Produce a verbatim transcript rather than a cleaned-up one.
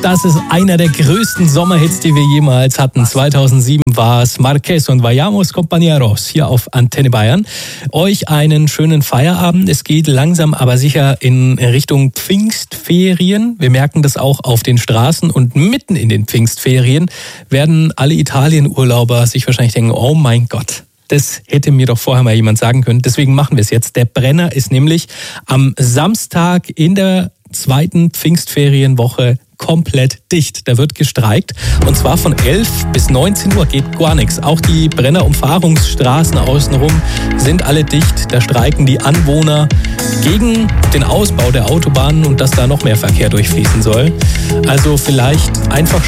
Das ist einer der größten Sommerhits, die wir jemals hatten. zweitausendsieben war es Marquez und Vayamos Compañeros hier auf Antenne Bayern. Euch einen schönen Feierabend. Es geht langsam aber sicher in Richtung Pfingstferien. Wir merken das auch auf den Straßen und mitten in den Pfingstferien werden alle Italienurlauber sich wahrscheinlich denken, oh mein Gott. Das hätte mir doch vorher mal jemand sagen können. Deswegen machen wir es jetzt. Der Brenner ist nämlich am Samstag in der zweiten Pfingstferienwoche komplett dicht. Da wird gestreikt. Und zwar von elf bis neunzehn Uhr geht gar nichts. Auch die Brenner-Umfahrungsstraßen außenrum sind alle dicht. Da streiken die Anwohner gegen den Ausbau der Autobahnen und dass da noch mehr Verkehr durchfließen soll. Also vielleicht einfach